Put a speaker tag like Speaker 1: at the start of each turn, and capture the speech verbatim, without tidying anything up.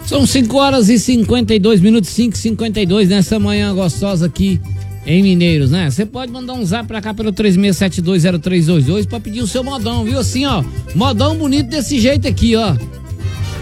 Speaker 1: São cinco horas e cinquenta e dois minutos, cinco e cinquenta e dois nessa manhã gostosa aqui em Mineiros, né? Você pode mandar um zap pra cá pelo três seis sete dois zero três dois dois pra pedir o seu modão, viu? Assim, ó, modão bonito desse jeito aqui, ó.